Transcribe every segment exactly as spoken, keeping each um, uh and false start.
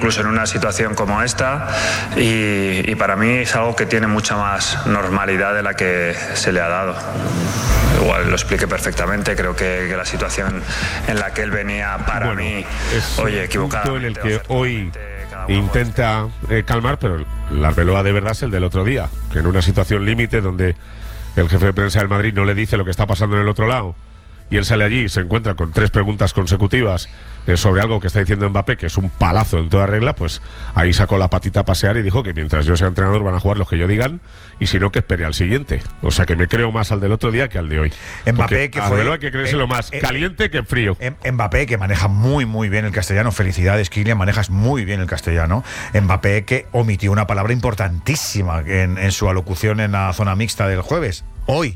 incluso en una situación como esta, y, y para mí es algo que tiene mucha más normalidad de la que se le ha dado. Igual lo expliqué perfectamente, creo que, que la situación en la que él venía para bueno, mí, es oye, equivocado. En el que hoy intenta eh, calmar, pero el Arbeloa de verdad es el del otro día, que en una situación límite donde el jefe de prensa del Madrid no le dice lo que está pasando en el otro lado, y él sale allí y se encuentra con tres preguntas consecutivas eh, sobre algo que está diciendo Mbappé, que es un palazo en toda regla, pues ahí sacó la patita a pasear y dijo que mientras yo sea entrenador van a jugar los que yo digan, y si no, que espere al siguiente. O sea que me creo más al del otro día que al de hoy. Mbappé, que fue, hay que creérselo eh, más eh, caliente que frío. Mbappé, que maneja muy muy bien el castellano. Felicidades, Kylian, manejas muy bien el castellano. Mbappé, que omitió una palabra importantísima en, en su alocución en la zona mixta del jueves. Hoy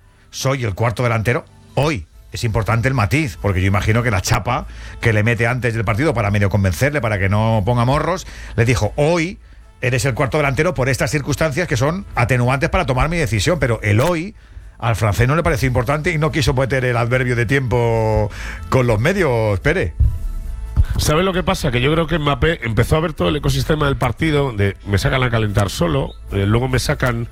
soy el cuarto delantero. Hoy es importante el matiz, porque yo imagino que la chapa que le mete antes del partido para medio convencerle, para que no ponga morros, le dijo: hoy eres el cuarto delantero por estas circunstancias que son atenuantes para tomar mi decisión. Pero el hoy al francés no le pareció importante y no quiso meter el adverbio de tiempo con los medios, Pere. ¿Sabes lo que pasa? Que yo creo que Mbappé empezó a ver todo el ecosistema del partido, de me sacan a calentar solo, eh, luego me sacan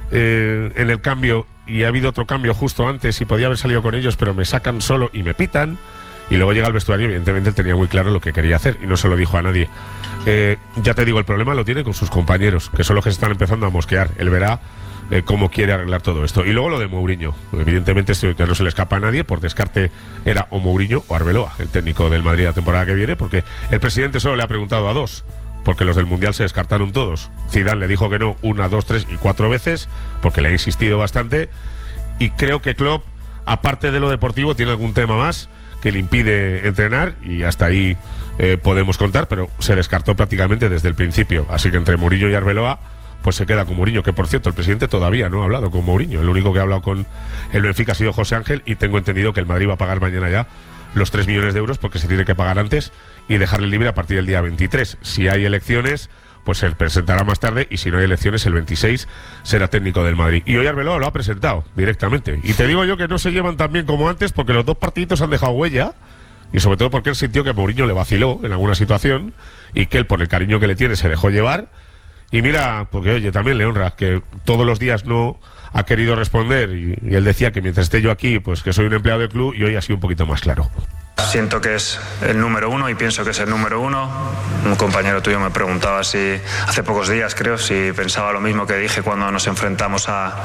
eh, en el cambio, y ha habido otro cambio justo antes y podía haber salido con ellos, pero me sacan solo y me pitan, y luego llega al vestuario. Evidentemente él tenía muy claro lo que quería hacer y no se lo dijo a nadie. Eh, ya te digo, el problema lo tiene con sus compañeros, que son los que se están empezando a mosquear. Él verá eh, cómo quiere arreglar todo esto. Y luego lo de Mourinho, evidentemente esto ya no se le escapa a nadie. Por descarte era o Mourinho o Arbeloa, el técnico del Madrid la temporada que viene, porque el presidente solo le ha preguntado a dos, porque los del Mundial se descartaron todos. Zidane le dijo que no una, dos, tres y cuatro veces, porque le ha insistido bastante, y creo que Klopp, aparte de lo deportivo, tiene algún tema más que le impide entrenar, y hasta ahí eh, podemos contar, pero se descartó prácticamente desde el principio. Así que entre Mourinho y Arbeloa, pues se queda con Mourinho, que por cierto el presidente todavía no ha hablado con Mourinho. El único que ha hablado con el Benfica ha sido José Ángel, y tengo entendido que el Madrid va a pagar mañana ya los tres millones de euros, porque se tiene que pagar antes y dejarle libre a partir del día veintitrés. Si hay elecciones, pues se presentará más tarde, y si no hay elecciones, el veintiséis será técnico del Madrid. Y hoy Arbeloa lo ha presentado directamente. Y te digo yo que no se llevan tan bien como antes, porque los dos partiditos han dejado huella, y sobre todo porque él sintió que Mourinho le vaciló en alguna situación, y que él, por el cariño que le tiene, se dejó llevar. Y mira, porque oye, también le honra que todos los días no ha querido responder, y, y él decía que mientras esté yo aquí, pues que soy un empleado del club, y hoy ha sido un poquito más claro. Siento que es el número uno y pienso que es el número uno. Un compañero tuyo me preguntaba si, hace pocos días creo, si pensaba lo mismo que dije cuando nos enfrentamos a,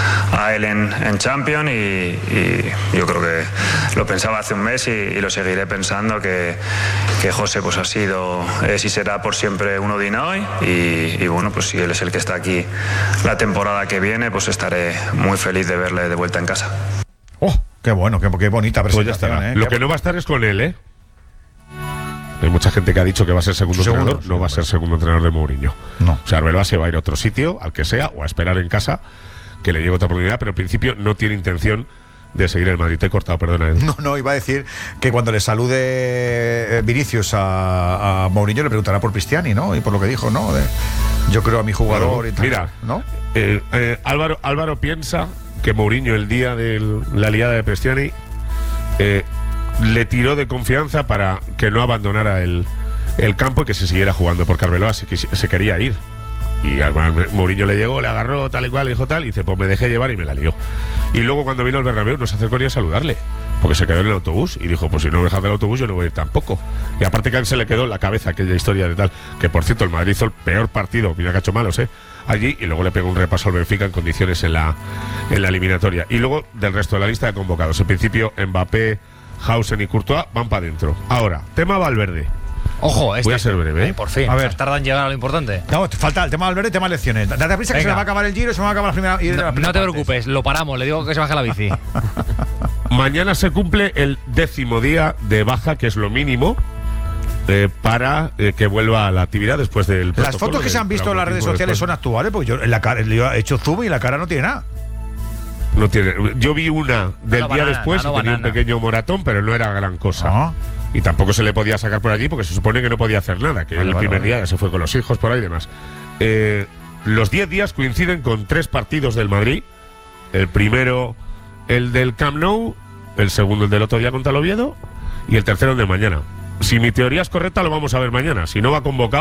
a él en, en Champions, y, y yo creo que lo pensaba hace un mes, y, y lo seguiré pensando, que, que José pues ha sido, es y será por siempre uno de hoy, y, y bueno, pues si él es el que está aquí la temporada que viene, pues estaré muy feliz de verle de vuelta en casa. ¡Oh! Qué bueno, qué, qué bonita presentación, pues ¿eh? Lo qué que no va a estar es con él, ¿eh? Hay mucha gente que ha dicho que va a ser segundo, segundo entrenador, no va a ser segundo entrenador de Mourinho. No. O sea, Arbeloa se va a ir a otro sitio, al que sea, o a esperar en casa que le llegue otra oportunidad, pero en principio no tiene intención de seguir en el Madrid. Te he cortado, perdona. ¿eh? No, no, iba a decir que cuando le salude Vinicius a, a Mourinho le preguntará por Cristiani, ¿no? Y por lo que dijo, ¿no? De, yo creo a mi jugador bueno, y tal. Mira, ¿no? Eh, eh, Álvaro, Álvaro piensa que Mourinho, el día de la liada de Cristiani, eh, le tiró de confianza para que no abandonara el, el campo y que se siguiera jugando, porque Arbeloa se, se quería ir. Y al Mourinho le llegó, le agarró tal y cual, dijo tal, y dice, pues me dejé llevar y me la lió. Y luego cuando vino al Bernabéu no se acercó ni a saludarle, porque se quedó en el autobús, y dijo, pues si no me dejas del autobús yo no voy a ir tampoco. Y aparte que a él se le quedó en la cabeza aquella historia de tal, que por cierto el Madrid hizo el peor partido, mira que ha hecho malos, eh, allí, y luego le pegó un repaso al Benfica en condiciones en la, en la eliminatoria. Y luego del resto de la lista de convocados, en principio Mbappé, Hausen y Courtois van para adentro. Ahora, tema Valverde. Ojo, este, voy a ser breve, ¿eh? Por fin, a ver, tardan en llegar a lo importante. No, falta el tema Valverde, tema elecciones. Date prisa, que se le va a acabar el Giro, se va a acabar la primera. Y no, la primera no te parte. preocupes, lo paramos, le digo que se baje la bici. Mañana se cumple el décimo día de baja, que es lo mínimo eh, para eh, que vuelva a la actividad después del. Las fotos que se han visto en las redes sociales son actuales, porque yo en la cara yo he hecho zoom y la cara no tiene nada. No tiene. Yo vi una del no, día banana, después no, y tenía banana. un pequeño moratón, pero no era gran cosa. No. Y tampoco se le podía sacar por allí porque se supone que no podía hacer nada, que Vale, el vale, primer vale. día ya se fue con los hijos por ahí y demás. Eh, los diez días coinciden con tres partidos del Madrid. El primero, el del Camp Nou, el segundo, el del otro día contra el Oviedo, y el tercero, el de mañana. Si mi teoría es correcta, lo vamos a ver mañana. Si no va convocado.